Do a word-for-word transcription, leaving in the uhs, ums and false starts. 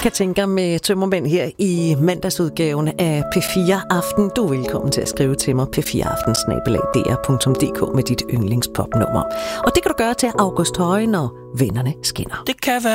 Katinka med tømmermænd her i mandagsudgaven af P fire Aften. Du er velkommen til at skrive til mig p fire aften snabel-a d r punktum d k med dit yndlingspopnummer. Og det kan du gøre til August Høje, når vennerne skinner. Det kan være